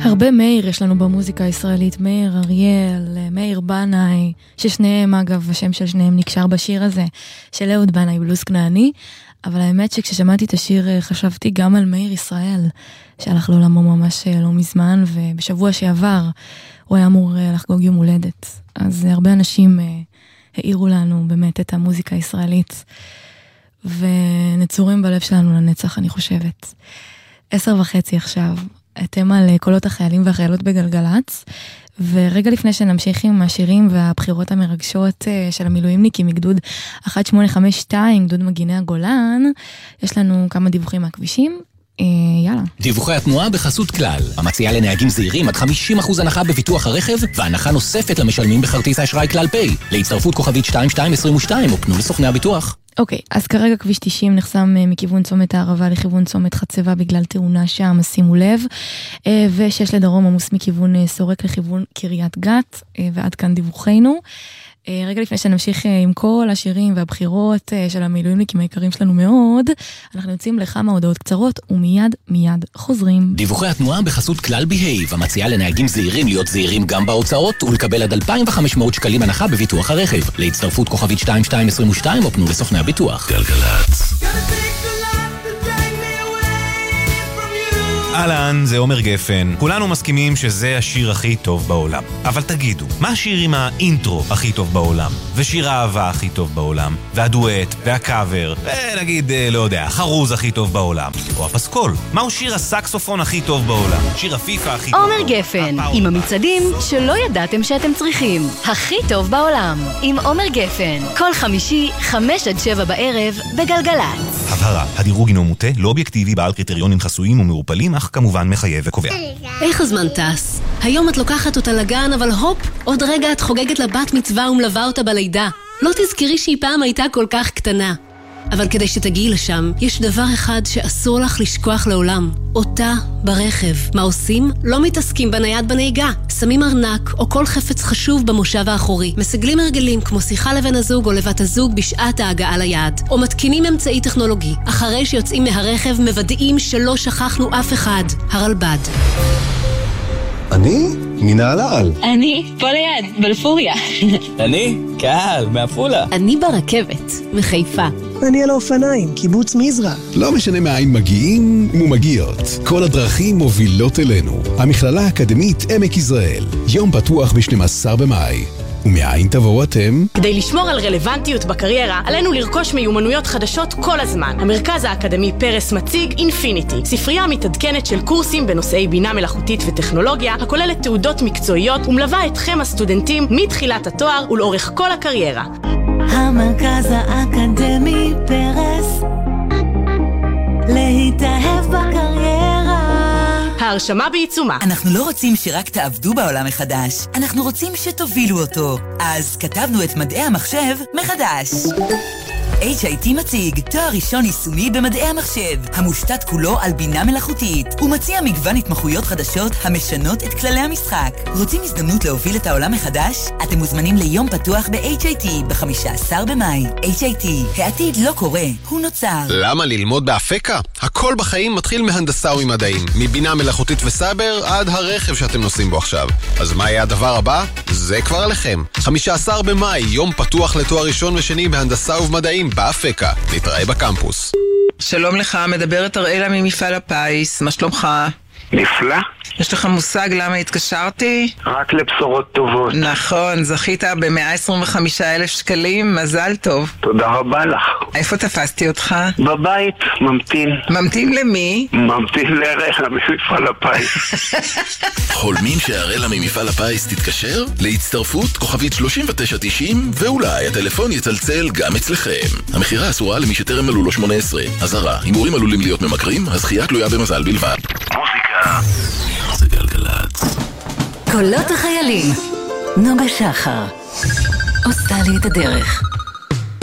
הרבה מאיר יש לנו במוזיקה הישראלית, מאיר אריאל, מאיר בנאי, ששניהם אגב, השם של שניהם נקשר בשיר הזה, של אהוד בנאי, בלוז כנעני, אבל האמת שכששמעתי את השיר חשבתי גם על מאיר ישראל, שהלך לעולמו ממש לא מזמן, ובשבוע שעבר הוא היה אמור לחגוג יום הולדת. אז הרבה אנשים העירו לנו באמת את המוזיקה הישראלית, ונצורים בלב שלנו לנצח, אני חושבת. 10:30 עכשיו. אתם על קולות החיילים והחיילות בגלגלץ, ורגע לפני שנמשיך עם השירים והבחירות המרגשות של המילואימניקים מגדוד 1852, גדוד מגיני הגולן, יש לנו כמה דיווחים מהכבישים. יאללה. דיווחי התנועה בחסות כלל, המציעה לנהגים זהירים עד 50% הנחה בביטוח הרכב, והנחה נוספת למשלמים בכרטיס האשראי כלל פיי. להצטרפות כוכבית 2222 או פנו לסוכני הביטוח. אוקיי, אז כרגע כביש 90 נחסם מכיוון צומת הערבה לכיוון צומת חצבה בגלל תאונה שם, שימו לב, ו6 לדרום עמוס מכיוון סורק לכיוון קריית גת, ועד כאן דיווחנו. רגע לפני שנמשיך עם כל השירים והבחירות של המילואימניקים היקרים שלנו מאוד, אנחנו יוצאים לכמה הודעות קצרות ומיד חוזרים. דיווחי התנועה בחסות כלל בהייב, המציעה לנהגים זהירים להיות זהירים גם בהוצאות ולקבל עד 2,500 שקלים הנחה בביטוח הרכב. להצטרפות כוכבית 2222 או פנו לסוכני הביטוח. גלגלץ. אהלן, זה עומר גפן. כולנו מסכימים שזה השיר הכי טוב בעולם. אבל תגידו, מה השיר עם האינטרו הכי טוב בעולם? ושיר האהבה הכי טוב בעולם? והדואט, והקאבר, ונגיד, לא יודע, חרוז הכי טוב בעולם? או הפסקול? מהו שיר הסקסופון הכי טוב בעולם? שיר הפיפה הכי טוב בעולם? עומר גפן, עם המצעדים שלא ידעתם שאתם צריכים. הכי טוב בעולם, עם עומר גפן. כל חמישי, 5-7 בערב, בגלגלץ. הבהרה, הדירוג הינו מוטה, לא אובייקטיבי, בעל קריטריונים חסויים ומעורפלים, אך כמובן מחייב וקובע. איך הזמן טס? היום את לוקחת אותה לגן, אבל הופ, עוד רגע את חוגגת לבת מצווה ומלווה אותה בלידה. לא תזכרי שהיא פעם הייתה כל כך קטנה. אבל כדי שתגיעי לשם, יש דבר אחד שאסור לך לשכוח לעולם. אותה ברכב. מה עושים? לא מתעסקים בנייד בנהיגה. שמים ארנק או כל חפץ חשוב במושב האחורי. מסגלים הרגלים כמו שיחה לבן הזוג או לבת הזוג בשעת ההגעה ליעד. או מתקינים אמצעי טכנולוגי. אחרי שיוצאים מהרכב מוודאים שלא שכחנו אף אחד. הרלב"ד. אני? מנהלל. אני פה ליד, בלפוריה. אני? קהל, מעפולה. אני ברכבת, מחיפה. אני על האופניים, קיבוץ מזרע. לא משנה מאין מגיעים ומגיעות. כל הדרכים מובילות אלינו. המכללה האקדמית עמק יזרעאל. יום פתוח ב-12 במאי. ומאין תבואו אתם? כדי לשמור על רלוונטיות בקריירה, עלינו לרכוש מיומנויות חדשות כל הזמן. המרכז האקדמי פרס מציג אינפיניטי, ספרייה מתעדכנת של קורסים בנושאי בינה מלאכותית וטכנולוגיה, הכוללת תעודות מקצועיות ומלווה אתכם הסטודנטים מתחילת התואר ולאורך כל הקריירה. המרכז האקדמי פרס, להתאהב בקריירה. ההרשמה בעיצומה. אנחנו לא רוצים שרק תעבדו בעולם מחדש, אנחנו רוצים שתובילו אותו. אז כתבנו את מדעי המחשב מחדש. HIT מציג תואר ראשון יישומי במדעי המחשב, המושתת כולו על בינה מלאכותית. הוא מציע מגוון התמחויות חדשות המשנות את כללי המשחק. רוצים הזדמנות להוביל את העולם מחדש? אתם מוזמנים ליום פתוח ב-HIT ב-15 במאי. HIT, העתיד לא קורה, הוא נוצר. למה ללמוד באפקה? הכל בחיים מתחיל מהנדסה ומדעים, מבינה מלאכותית וסייבר עד הרכב שאתם נוסעים בו עכשיו. אז מה יהיה הדבר הבא? זה כבר עליכם. 15 במאי, יום פתוח לתואר ראשון ושני בהנדסה ובמדעים באפקה. נתראה בקמפוס. שלום לך, מדברת אראלה ממפעל הפיס, מה שלומך? נפלא. יש לך מושג למה התקשרתי? רק לבשורות טובות. נכון, זכית ב-125,000 שקלים, מזל טוב. תודה רבה לך. איפה תפסתי אותך? בבית, ממתין. ממתין למי? ממתין לאראלה ממפעל הפיס. חולמים שאראלה ממפעל הפיס תתקשר? להצטרפות כוכבית 3990 ואולי הטלפון יצלצל גם אצלכם. המחירה אסורה למי שטרם מלאו לו 18. אזהרה, הימורים עלולים להיות ממכרים, הזכייה תלויה במזל בלבד. מוזיקה זה גלגלץ. קולות החיילים, נוגה שחר עושה לי את הדרך.